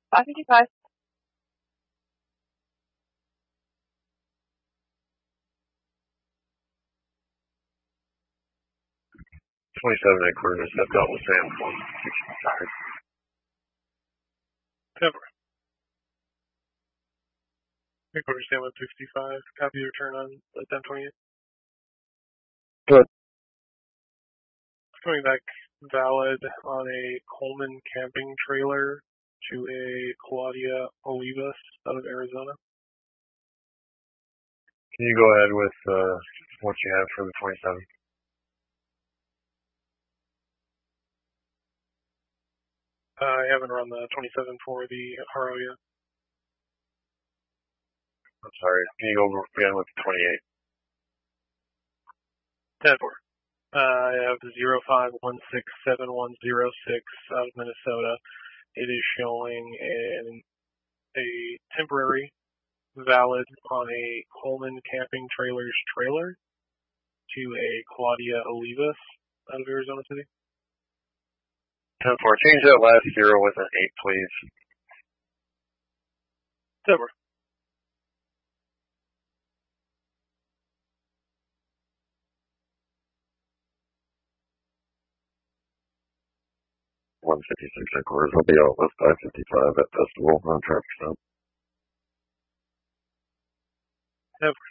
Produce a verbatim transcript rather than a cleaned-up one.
five fifty-five. twenty-seven headquarters, stepped out with Sam one sixty-five. Cover. Headquarters Sam one sixty-five. Copy return on the ten twenty-eight. Good. Coming back valid on a Coleman camping trailer to a Claudia Olivas out of Arizona. Can you go ahead with uh, what you have for the twenty-seven? Uh, I haven't run the twenty-seven for the R O yet. I'm sorry. Can you go again with the twenty-eight? ten four. Uh, I have zero five one six seven one zero six out of Minnesota. It is showing an, a temporary valid on a Coleman Camping Trailers trailer to a Claudia Olivas out of Arizona City. ten four. Change that last zero with an eight, please. ten four. one fifty-six headquarters. I'll be out with five fifty-five at Festival on traffic stop. ten four.